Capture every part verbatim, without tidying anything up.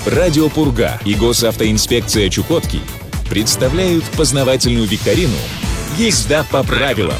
Радио Пурга и госавтоинспекция Чукотки представляют познавательную викторину «Езда по правилам».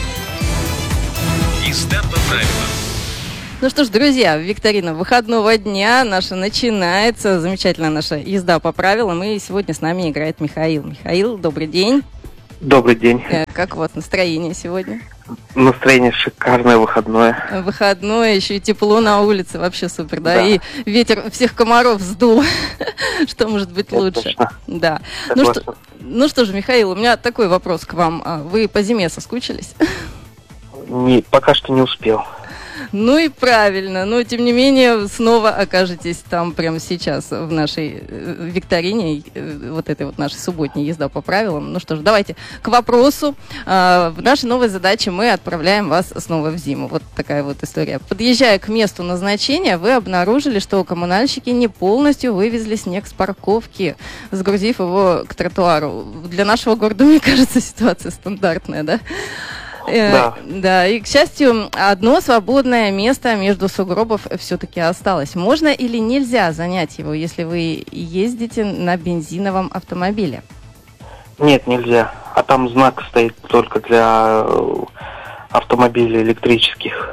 Езда по правилам. Ну что ж, друзья, викторина выходного дня наша начинается. Замечательная наша езда по правилам. И сегодня с нами играет Михаил. Михаил, добрый день. Добрый день. Как у вас настроение сегодня? Настроение шикарное, выходное. Выходное, еще и тепло на улице, вообще супер, да? Да. И ветер всех комаров сдул. Что может быть Это лучше? точно. Да. Ну что, ну что же, Михаил, у меня такой вопрос к вам. Вы по зиме соскучились? Не, пока что не успел. Ну и правильно, но тем не менее снова окажетесь там прямо сейчас в нашей э, викторине, э, вот этой вот нашей субботней езда по правилам. Ну что ж, давайте к вопросу. Э, в нашей новой задаче мы отправляем вас снова в зиму. Вот такая вот история. Подъезжая к месту назначения, вы обнаружили, что коммунальщики не полностью вывезли снег с парковки, сгрузив его к тротуару. Для нашего города, мне кажется, ситуация стандартная, да? Да. Да, и, к счастью, одно свободное место между сугробов все-таки осталось. Можно или нельзя занять его, если вы ездите на бензиновом автомобиле? Нет, нельзя. А там знак стоит только для автомобилей электрических.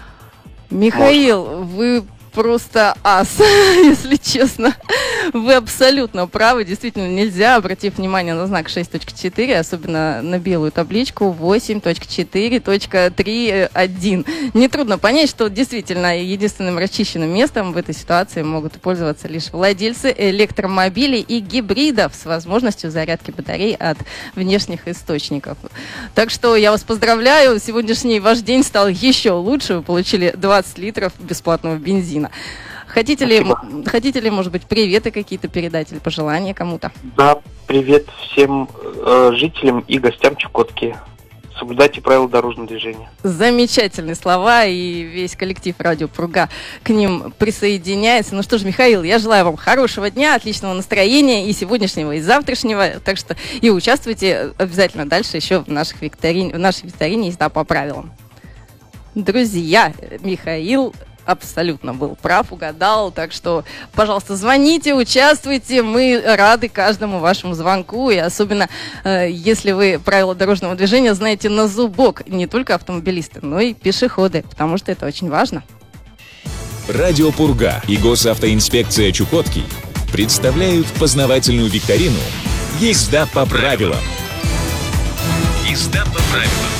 Михаил, Можно. Вы просто ас, если честно. Вы абсолютно правы. Действительно, нельзя, обратив внимание на знак шесть точка четыре, особенно на белую табличку восемь точка четыре точка три точка один. Нетрудно понять, что действительно единственным расчищенным местом в этой ситуации могут пользоваться лишь владельцы электромобилей и гибридов с возможностью зарядки батарей от внешних источников. Так что я вас поздравляю. Сегодняшний ваш день стал еще лучше. Вы получили двадцать литров бесплатного бензина. Хотите ли, хотите ли, может быть, приветы какие-то передать или пожелания кому-то? Да, привет всем э, жителям и гостям Чукотки. Соблюдайте правила дорожного движения. Замечательные слова, и весь коллектив Радио Пурга к ним присоединяется. Ну что ж, Михаил, я желаю вам хорошего дня, отличного настроения и сегодняшнего, и завтрашнего. Так что и участвуйте обязательно дальше еще в, наших викторин, в нашей викторине «Езда по правилам». Друзья, Михаил абсолютно был прав, угадал. Так что, пожалуйста, звоните, участвуйте. Мы рады каждому вашему звонку. И особенно, э, если вы правила дорожного движения знаете на зубок. Не только автомобилисты, но и пешеходы. Потому что это очень важно. Радио Пурга и госавтоинспекция Чукотки представляют познавательную викторину «Езда по правилам». Езда по правилам.